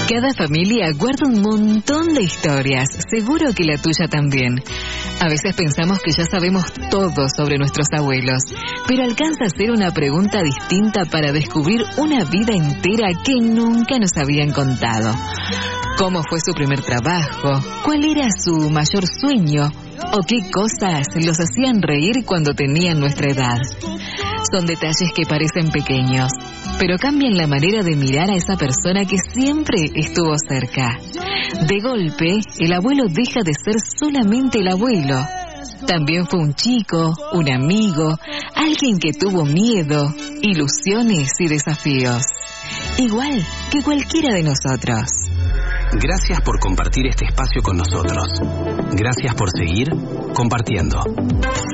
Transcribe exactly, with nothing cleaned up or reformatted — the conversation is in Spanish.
Cada familia guarda un montón de historias, seguro que la tuya también. A veces pensamos que ya sabemos todo sobre nuestros abuelos, pero alcanza a ser una pregunta distinta para descubrir una vida entera que nunca nos habían contado. ¿Cómo fue su primer trabajo? ¿Cuál era su mayor sueño? ¿O qué cosas los hacían reír cuando tenían nuestra edad? Son detalles que parecen pequeños, pero cambian la manera de mirar a esa persona que siempre estuvo cerca. De golpe, el abuelo deja de ser solamente el abuelo. También fue un chico, un amigo, alguien que tuvo miedo, ilusiones y desafíos. Igual que cualquiera de nosotros. Gracias por compartir este espacio con nosotros. Gracias por seguir compartiendo.